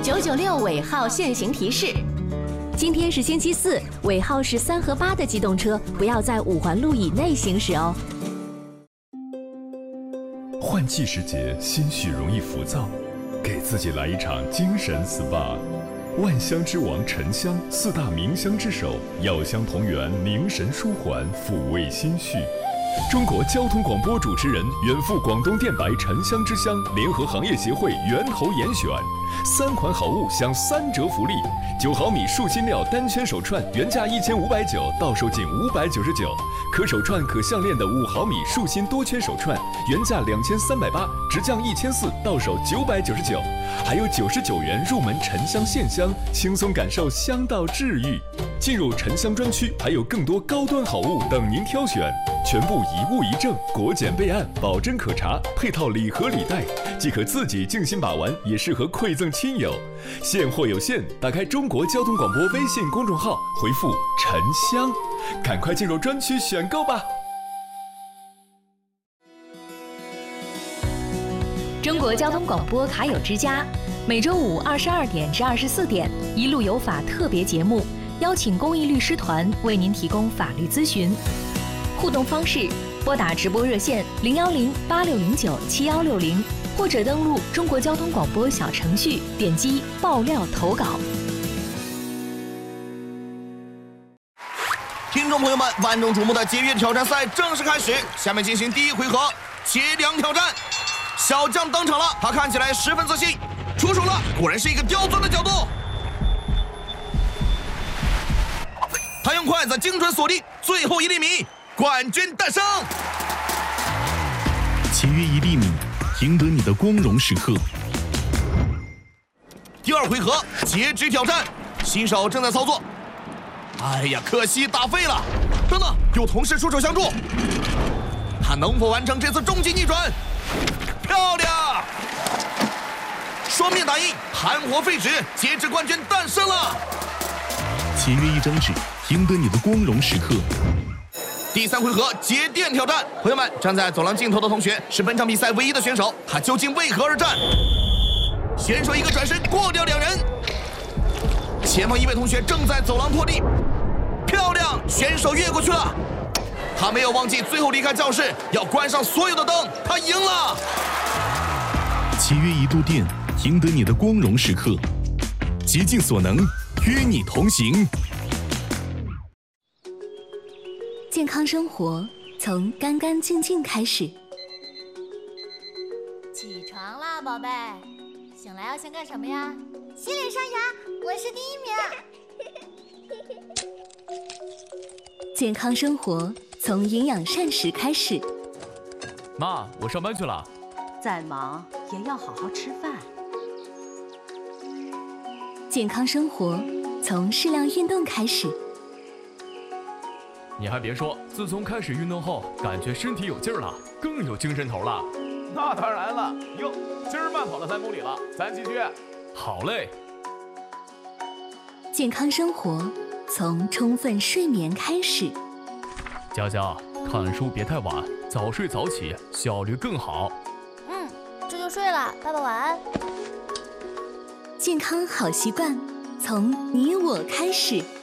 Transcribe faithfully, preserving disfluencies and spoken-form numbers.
九九六尾号限行提示：今天是星期四，尾号是三和八的机动车不要在五环路以内行驶哦。 换季时节，心绪容易浮躁，给自己来一场精神 S P A。万香之王沉香，四大名香之首，药香同源，凝神舒缓，抚慰心绪。中国交通广播主持人远赴广东电白沉香之乡，联合行业协会源头严选三款好物享三折福利：九毫米树心料单圈手串原价一千五百九，到手仅五百九十九；可手串可项链的五毫米树心多圈手串原价两千三百八，直降一千四，到手九百九十九。还有九十九元入门沉香线香，轻松感受香道治愈。进入沉香专区，还有更多高端好物等您挑选，全部一物一证，国检备案，保真可查，配套礼盒礼袋，既可自己静心把玩，也适合馈赠亲友。现货有限，打开中国交通广播微信公众号，回复沉香，赶快进入专区选购吧。 中国交通广播卡友之家，每周五二十二点至二十四点，一路有法特别节目，邀请公益律师团为您提供法律咨询。互动方式：拨打直播热线零幺零八六零九七幺六零，或者登录中国交通广播小程序，点击爆料投稿。 听众朋友们，万众瞩目的节约挑战赛正式开始，下面进行第一回合节粮挑战。小将登场了，他看起来十分自信，出手了，果然是一个刁钻的角度。他用筷子精准锁定最后一粒米，冠军诞生。 节约一粒米，赢得你的光荣时刻。 第二回合截止挑战，新手正在操作。哎呀，可惜打废了。等等，有同事出手相助，他能否完成这次终极逆转？漂亮！双面打印，含活废纸，截止冠军诞生了。 节约一张纸，赢得你的光荣时刻。 第三回合节电挑战，朋友们，站在走廊尽头的同学是本场比赛唯一的选手，他究竟为何而战？选手一个转身过掉两人，前方一位同学正在走廊拖地，漂亮，选手越过去了。他没有忘记最后离开教室要关上所有的灯，他赢了。 节约一度电，赢得你的光荣时刻。竭尽所能，与你同行。 健康生活从干干净净开始。 起床啦，宝贝！醒来要先干什么呀？ 洗脸刷牙，我是第一名。 健康生活从营养膳食开始。 妈，我上班去了。 再忙也要好好吃饭。 健康生活从适量运动开始。 你还别说，自从开始运动后，感觉身体有劲儿了，更有精神头了。 那当然了，哟，今儿慢跑了三公里了，咱继续。 好嘞。 健康生活从充分睡眠开始。 佳佳，看书别太晚，早睡早起，效率更好。 嗯，这就睡了，爸爸晚安。 健康好习惯从你我开始。